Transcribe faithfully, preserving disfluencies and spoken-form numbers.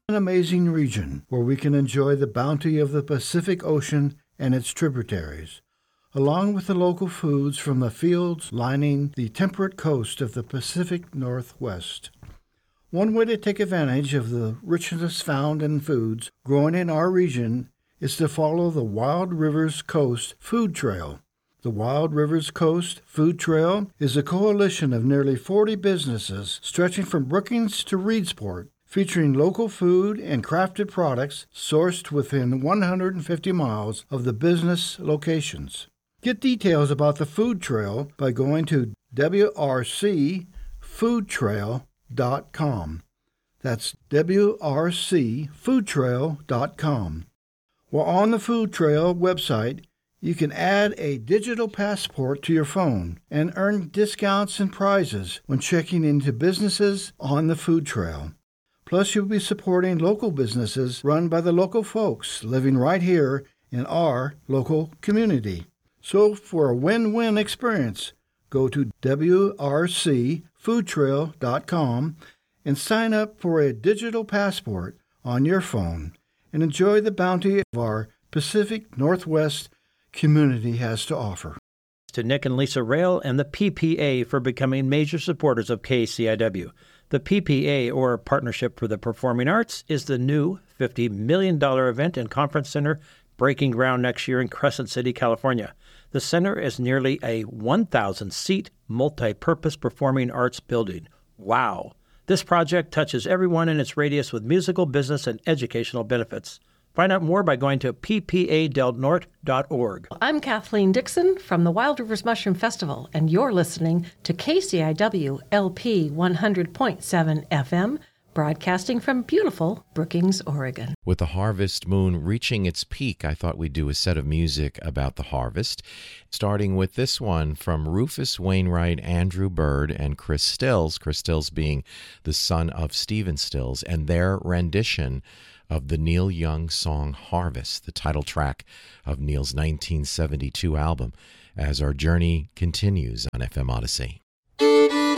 An amazing region where we can enjoy the bounty of the Pacific Ocean and its tributaries, along with the local foods from the fields lining the temperate coast of the Pacific Northwest. One way to take advantage of the richness found in foods growing in our region is to follow the Wild Rivers Coast Food Trail. The Wild Rivers Coast Food Trail is a coalition of nearly forty businesses stretching from Brookings to Reedsport, featuring local food and crafted products sourced within one hundred fifty miles of the business locations. Get details about the food trail by going to w r c food trail dot com. That's w r c food trail dot com. While on the food trail website, you can add a digital passport to your phone and earn discounts and prizes when checking into businesses on the food trail. Plus, you'll be supporting local businesses run by the local folks living right here in our local community. So for a win-win experience, go to w r c food trail dot com and sign up for a digital passport on your phone and enjoy the bounty of our Pacific Northwest community has to offer. To Nick and Lisa Rail and the P P A for becoming major supporters of K C I W. The P P A, or Partnership for the Performing Arts, is the new fifty million dollars event and conference center breaking ground next year in Crescent City, California. The center is nearly a one thousand seat, multi-purpose performing arts building. Wow! This project touches everyone in its radius with musical, business, and educational benefits. Find out more by going to p p a del norte dot org. I'm Kathleen Dixon from the Wild Rivers Mushroom Festival, and you're listening to K C I W L P one hundred point seven F M, broadcasting from beautiful Brookings, Oregon. With the harvest moon reaching its peak, I thought we'd do a set of music about the harvest, starting with this one from Rufus Wainwright, Andrew Bird, and Chris Stills, Chris Stills being the son of Stephen Stills, and their rendition of the Neil Young song Harvest, the title track of Neil's nineteen seventy-two album, as our journey continues on F M Odyssey.